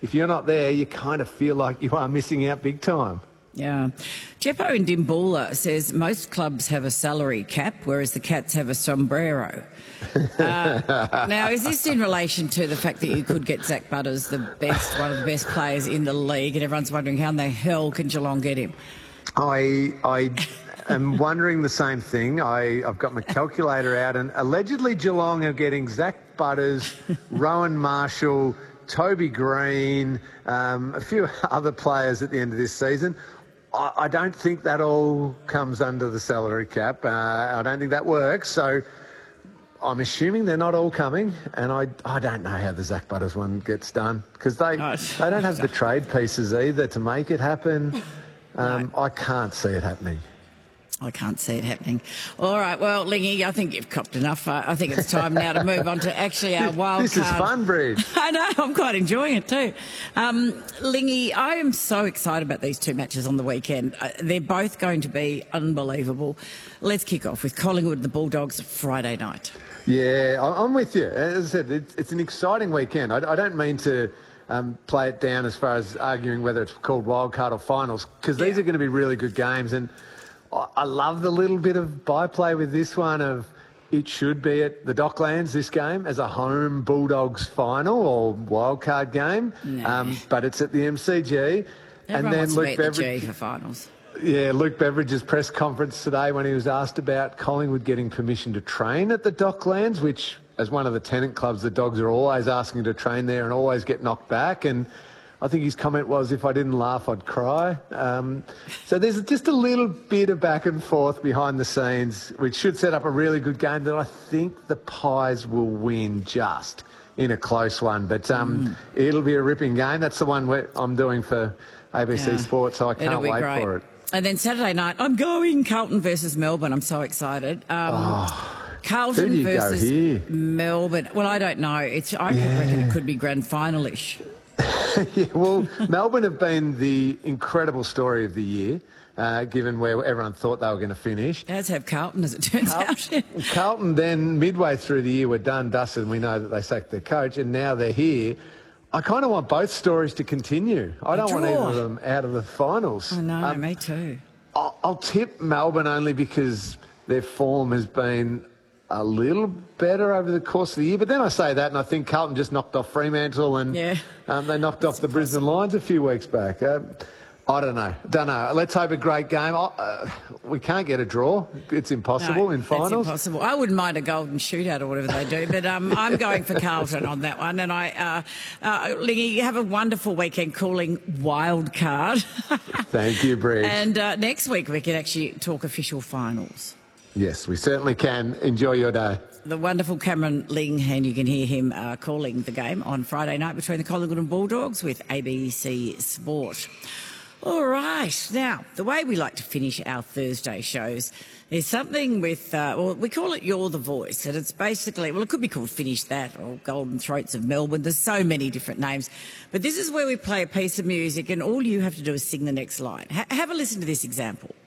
if you're not there, you kind of feel like you are missing out big time. Yeah. Jeppo in Dimboola says most clubs have a salary cap, whereas the Cats have a sombrero. Now, is this in relation to the fact that you could get Zach Butters, one of the best players in the league, and everyone's wondering how in the hell can Geelong get him? I am wondering the same thing. I've got my calculator out, and allegedly Geelong are getting Zach Butters, Rowan Marshall, Toby Green, a few other players at the end of this season. I don't think that all comes under the salary cap. I don't think that works. So I'm assuming they're not all coming, and I don't know how the Zach Butters one gets done because they don't have the trade pieces either to make it happen. I can't see it happening. I can't see it happening. All right, well, Lingy, I think you've copped enough. I think it's time now to move on to actually our wild This card. is fun, Bridge. I know, I'm quite enjoying it too. Lingy, I am so excited about these two matches on the weekend. They're both going to be unbelievable. Let's kick off with Collingwood and the Bulldogs Friday night. Yeah, I'm with you. As I said, it's an exciting weekend. I don't mean to play it down as far as arguing whether it's called wildcard or finals, because these are going to be really good games. And I love the little bit of byplay with this one of it should be at the Docklands, this game, as a home Bulldogs final or wildcard game, but it's at the MCG. Everyone wants to beat the G for finals. Yeah, Luke Beveridge's press conference today when he was asked about Collingwood getting permission to train at the Docklands, which, as one of the tenant clubs, the Dogs are always asking to train there and always get knocked back. And I think his comment was, if I didn't laugh, I'd cry. So there's just a little bit of back and forth behind the scenes, which should set up a really good game that I think the Pies will win just in a close one. But it'll be a ripping game. That's the one I'm doing for ABC Sports, so I can't wait for it. And then Saturday night, I'm going Carlton versus Melbourne. I'm so excited. Carlton versus Melbourne. Well, I don't know. I reckon it could be grand final-ish. Yeah, well, Melbourne have been the incredible story of the year, given where everyone thought they were going to finish. As have Carlton, as it turns out. Carlton then, midway through the year, were done, dusted, and we know that they sacked their coach, and now they're here. I kind of want both stories to continue. I don't want either of them out of the finals. I know, me too. I'll tip Melbourne only because their form has been a little better over the course of the year. But then I say that and I think Carlton just knocked off Fremantle and they knocked off the Brisbane Lions a few weeks back. I don't know. Let's hope a great game. We can't get a draw. It's impossible in finals. It's impossible. I wouldn't mind a golden shootout or whatever they do, but I'm going for Carlton on that one. And Lingy, you have a wonderful weekend calling wild card. Thank you, Bridge. And next week we can actually talk official finals. Yes, we certainly can. Enjoy your day. The wonderful Cameron Ling, and you can hear him calling the game on Friday night between the Collingwood and Bulldogs with ABC Sport. All right. Now, the way we like to finish our Thursday shows is something with, we call it You're the Voice. And it's basically, it could be called Finish That or Golden Throats of Melbourne. There's so many different names. But this is where we play a piece of music and all you have to do is sing the next line. Have a listen to this example.